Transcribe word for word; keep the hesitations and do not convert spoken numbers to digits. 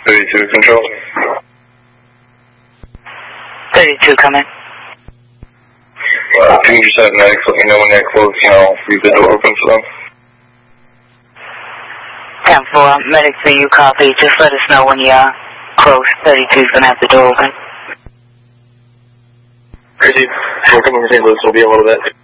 thirty-two, control. thirty-two, coming. Uh, if you just have medics, let me know when they're close, and I'll leave the door open for them. ten four, medics, do you copy? Just let us know when you're close. thirty-two's going to have the door open. Crazy. We're coming to Saint Louis. We'll be a little bit.